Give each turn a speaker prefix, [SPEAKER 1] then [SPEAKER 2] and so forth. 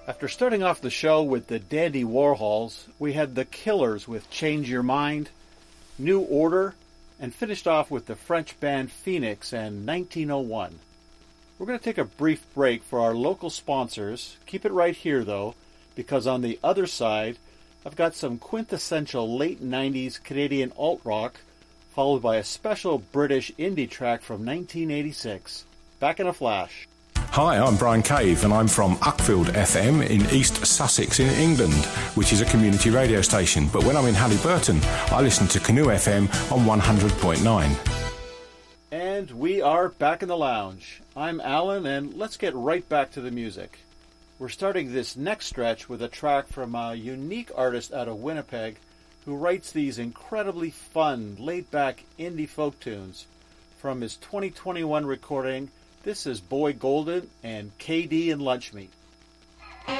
[SPEAKER 1] After starting off the show with the Dandy Warhols, we had the Killers with Change Your Mind, New Order, and finished off with the French band Phoenix and 1901. We're going to take a brief break for our local sponsors. Keep it right here, though, because on the other side, I've got some quintessential late 90s Canadian alt-rock, followed by a special British indie track from 1986. Back in a flash.
[SPEAKER 2] Hi, I'm Brian Cave and I'm from Uckfield FM in East Sussex in England, which is a community radio station. But when I'm in Halliburton, I listen to Canoe FM on 100.9.
[SPEAKER 1] And we are back in the lounge. I'm Alan, and let's get right back to the music. We're starting this next stretch with a track from a unique artist out of Winnipeg who writes these incredibly fun, laid-back indie folk tunes. From his 2021 recording, this is Boy Golden and KD and Lunch Meat.